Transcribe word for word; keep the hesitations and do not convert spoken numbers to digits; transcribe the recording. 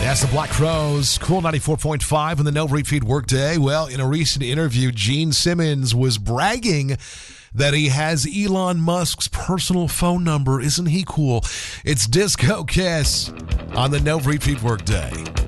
That's the Black Crowes, Cool ninety-four point five in the No Repeat Workday. Well, in a recent interview, Gene Simmons was bragging that he has Elon Musk's personal phone number. Isn't he cool? It's Disco Kiss on the No Repeat Workday.